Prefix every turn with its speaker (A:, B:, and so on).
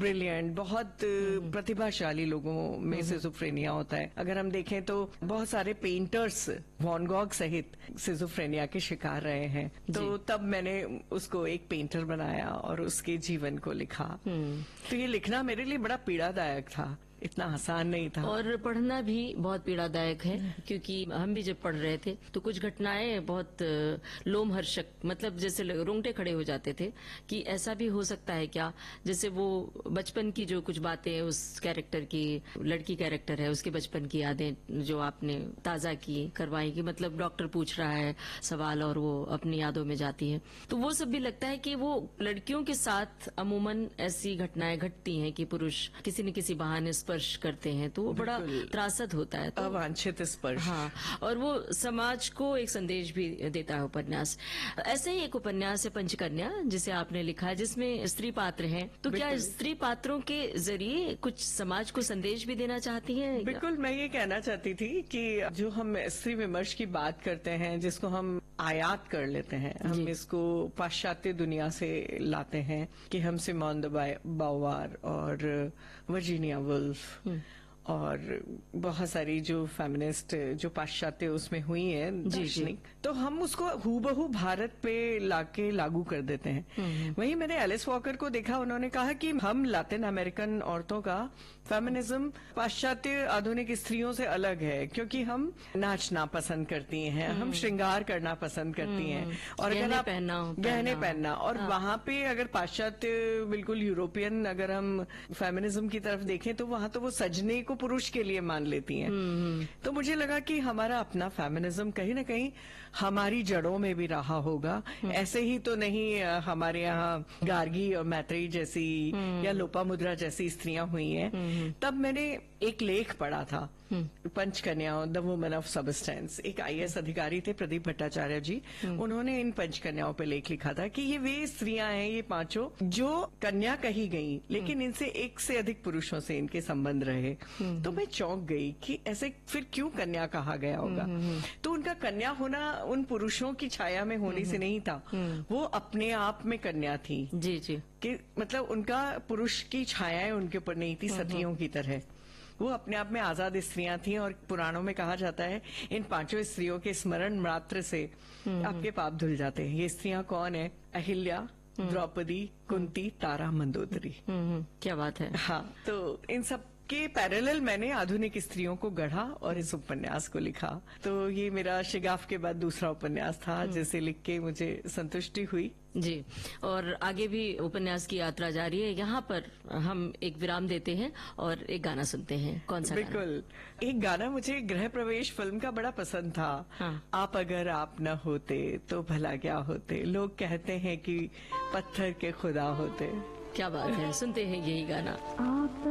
A: Brilliant, बहुत प्रतिभाशाली लोगों में सिजोफ्रेनिया होता है। अगर हम देखें तो बहुत सारे पेंटर्स वॉन गॉग सहित सिजोफ्रेनिया के शिकार रहे हैं। तो तब मैंने उसको एक पेंटर बनाया और उसके जीवन को लिखा। तो ये लिखना मेरे लिए बड़ा पीड़ादायक था, इतना आसान नहीं था।
B: और पढ़ना भी बहुत पीड़ादायक है, क्योंकि हम भी जब पढ़ रहे थे तो कुछ घटनाएं बहुत लोमहर्षक, मतलब जैसे रोंगटे खड़े हो जाते थे कि ऐसा भी हो सकता है क्या। जैसे वो बचपन की जो कुछ बातें उस कैरेक्टर की, लड़की कैरेक्टर है, उसके बचपन की यादें जो आपने ताजा की करवाई, कि मतलब डॉक्टर पूछ रहा है सवाल और वो अपनी यादों में जाती है। तो वो सब भी लगता है कि वो लड़कियों के साथ अमूमन ऐसी घटनाएं घटती हैं कि पुरुष किसी न किसी बहाने स्पर्श करते हैं, तो वो बड़ा त्रासद होता है। तो
A: अवांछित स्पर्श।
B: हाँ, और वो समाज को एक संदेश भी देता है उपन्यास। ऐसे ही एक उपन्यास है पंचकन्या, जिसे आपने लिखा है, जिसमें स्त्री पात्र हैं। तो क्या स्त्री पात्रों के जरिए कुछ समाज को संदेश भी देना चाहती हैं?
A: बिल्कुल, मैं ये कहना चाहती थी कि जो हम स्त्री विमर्श की बात करते हैं, जिसको हम आयात कर लेते हैं, हम इसको पाश्चात्य दुनिया से लाते हैं कि हम सिमोन द बाउवार और वर्जीनिया वुल्फ और बहुत सारी जो फेमिनिस्ट जो पाश्चात्य उसमें हुई है दार्शनिक, तो हम उसको हूबहू भारत पे लाके लागू कर देते हैं। वहीं मैंने एलिस वॉकर को देखा, उन्होंने कहा कि हम लैटिन अमेरिकन औरतों का फेमिनिज्म पाश्चात्य आधुनिक स्त्रियों से अलग है, क्योंकि हम नाचना पसंद करती हैं, हम श्रृंगार करना पसंद करती हैं, और अगर आप गहने पहनना, और वहां पे अगर पाश्चात्य बिल्कुल यूरोपियन अगर हम फेमिनिज्म की तरफ देखें तो वहां तो वो सजने को पुरुष के लिए मान लेती हैं। तो मुझे लगा कि हमारा अपना फेमिनिज्म कहीं ना कहीं हमारी जड़ों में भी रहा होगा। ऐसे ही तो नहीं हमारे यहाँ गार्गी और मैत्रेयी जैसी या लोपामुद्रा जैसी स्त्रियां हुई हैं। तब मैंने एक लेख पढ़ा था, पंचकन्या द वुमन ऑफ सबस्टेंस। एक आईएएस अधिकारी थे प्रदीप भट्टाचार्य जी, उन्होंने इन पंचकन्याओं पे लेख लिखा था कि ये वे स्त्रियां हैं, ये पांचों, जो कन्या कही गई, लेकिन इनसे एक से अधिक पुरुषों से इनके संबंध रहे। तो मैं चौंक गई कि ऐसे फिर क्यों कन्या कहा गया होगा। तो उनका कन्या होना उन पुरुषों की छाया में होने से नहीं था, वो अपने आप में कन्या थी।
B: जी जी,
A: कि मतलब उनका पुरुष की छायाएं उनके ऊपर नहीं थी, सतियों की तरह वो अपने आप में आजाद स्त्रियां थीं। और पुराणों में कहा जाता है इन पांचों स्त्रियों के स्मरण मात्र से आपके पाप धुल जाते हैं। ये स्त्रियां कौन है? अहिल्या, द्रौपदी, कुंती, तारा, मंदोदरी।
B: क्या बात है।
A: हाँ, तो इन सब के पैरेलल मैंने आधुनिक स्त्रियों को गढ़ा और इस उपन्यास को लिखा। तो ये मेरा शिगाफ के बाद दूसरा उपन्यास था जिसे लिख के मुझे संतुष्टि हुई।
B: जी, और आगे भी उपन्यास की यात्रा जारी है। यहाँ पर हम एक विराम देते हैं और एक गाना सुनते हैं। कौन सा?
A: बिल्कुल, एक गाना मुझे गृह प्रवेश फिल्म का बड़ा पसंद था।
B: हाँ।
A: आप अगर आप न होते तो भला क्या होते, लोग कहते हैं कि पत्थर के खुदा होते।
B: क्या बात है, सुनते हैं यही गाना।